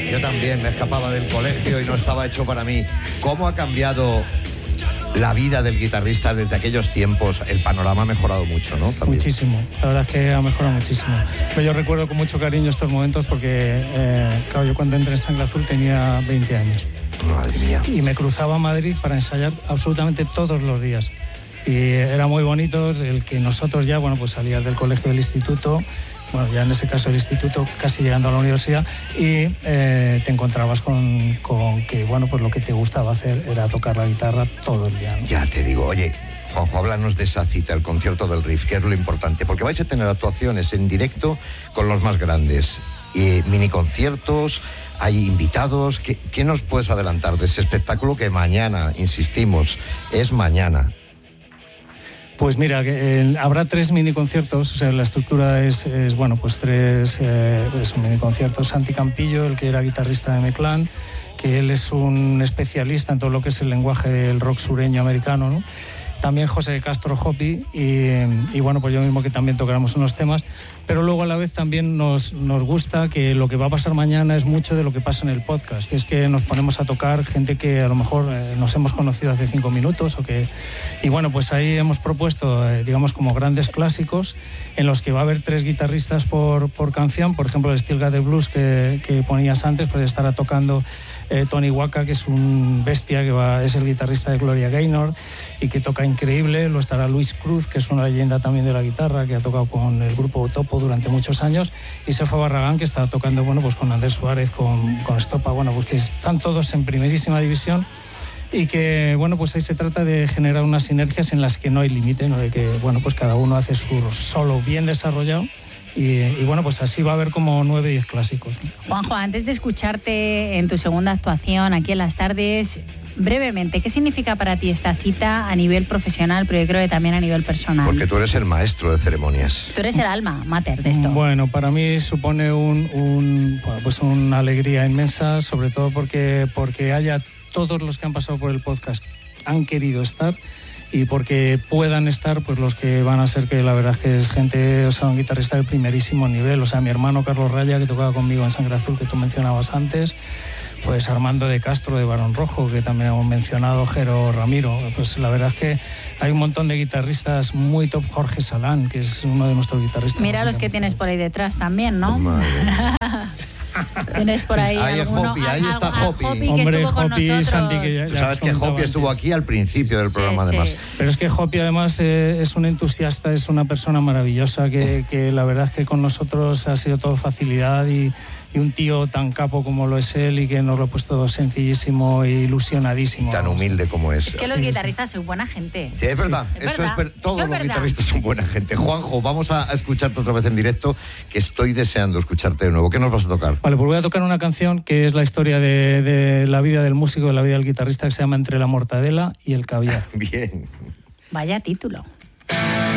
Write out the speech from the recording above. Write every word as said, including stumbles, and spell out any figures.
Yo también me escapaba del colegio y no estaba hecho para mí. ¿Cómo ha cambiado la vida del guitarrista desde aquellos tiempos? El panorama ha mejorado mucho, ¿no? También. Muchísimo, la verdad es que ha mejorado muchísimo. Pero yo recuerdo con mucho cariño estos momentos porque, eh, claro, yo cuando entré en Sangre Azul tenía veinte años. Madre mía. Y me cruzaba a Madrid para ensayar absolutamente todos los días. Y era muy bonito el que nosotros ya, bueno, pues salías del colegio, del instituto, bueno, ya en ese caso el instituto, casi llegando a la universidad, y eh, te encontrabas con, con que, bueno, pues lo que te gustaba hacer era tocar la guitarra todo el día, ¿no? Ya te digo, oye, Juanjo, háblanos de esa cita, el concierto del Riff, que es lo importante, porque vais a tener actuaciones en directo con los más grandes, y mini conciertos, hay invitados. ¿Qué, ¿Qué nos puedes adelantar de ese espectáculo que mañana, insistimos, es mañana? Pues mira, eh, habrá tres mini conciertos, o sea, la estructura es, es bueno, pues tres eh, pues mini conciertos. Santi Campillo, el que era guitarrista de M-Clan, que él es un especialista en todo lo que es el lenguaje del rock sureño americano, ¿no? También José Castro Hopi y, y bueno, pues yo mismo, que también tocaremos unos temas, pero luego a la vez también nos, nos gusta que lo que va a pasar mañana es mucho de lo que pasa en el podcast, que es que nos ponemos a tocar gente que a lo mejor eh, nos hemos conocido hace cinco minutos o que, y bueno, pues ahí hemos propuesto, eh, digamos, como grandes clásicos en los que va a haber tres guitarristas por, por canción. Por ejemplo, el Steel Guy Blues que, que ponías antes, pues estará tocando eh, Tony Waka, que es un bestia, que va, es el guitarrista de Gloria Gaynor y que toca increíble. Lo estará Luis Cruz, que es una leyenda también de la guitarra, que ha tocado con el grupo Topo durante muchos años, y Sefa Barragán, que está tocando, bueno, pues con Andrés Suárez, con, con Estopa, bueno, pues que están todos en primerísima división, y que, bueno, pues ahí se trata de generar unas sinergias en las que no hay límite, ¿no? De que, bueno, pues cada uno hace su solo bien desarrollado. Y, y bueno, pues así va a haber como nueve, diez clásicos, ¿no? Juanjo, antes de escucharte en tu segunda actuación aquí en Las Tardes, brevemente, ¿qué significa para ti esta cita a nivel profesional, pero yo creo que también a nivel personal? Porque tú eres el maestro de ceremonias. Tú eres el alma mater de esto. Bueno, para mí supone un, un, bueno, pues una alegría inmensa, sobre todo porque, porque haya todos los que han pasado por el podcast han querido estar, y porque puedan estar pues los que van a ser, que la verdad es que es gente, o sea, un guitarrista de primerísimo nivel. O sea, mi hermano Carlos Raya, que tocaba conmigo en Sangre Azul, que tú mencionabas antes, pues Armando de Castro de Barón Rojo, que también hemos mencionado, Jero Ramiro. Pues la verdad es que hay un montón de guitarristas muy top. Jorge Salán, que es uno de nuestros guitarristas. Mira los que tienes por ahí detrás también, ¿no? Tienes por ahí, sí, ahí alguno, Hopi, ahí está Hopi. Hopi, que Hombre, estuvo con Hopi, nosotros. Santi, que ya, Tú ya sabes que Hopi estuvo aquí al principio del sí, programa, sí. además. Pero es que Hopi además eh, es un entusiasta, es una persona maravillosa, que, que la verdad es que con nosotros ha sido todo facilidad, y, y un tío tan capo como lo es él, y que nos lo ha puesto sencillísimo e ilusionadísimo. Tan humilde como es. Es que los Sí, guitarristas son buena gente. Sí, es verdad, Es eso verdad, es ver, todos eso es los verdad. guitarristas son buena gente. Juanjo, vamos a, a escucharte otra vez en directo, que estoy deseando escucharte de nuevo. ¿Qué nos vas a tocar? Vale, pues voy a tocar una canción que es la historia de, de la vida del músico, de la vida del guitarrista, que se llama Entre la mortadela y el caviar. Bien. Vaya título.